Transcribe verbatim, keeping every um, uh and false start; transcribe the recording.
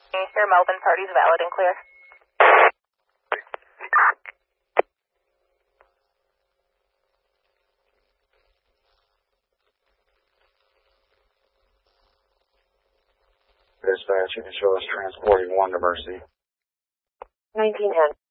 Your Melbourne party's valid and clear. Dispatch, you can show us transporting one to Mercy. nineteen ten.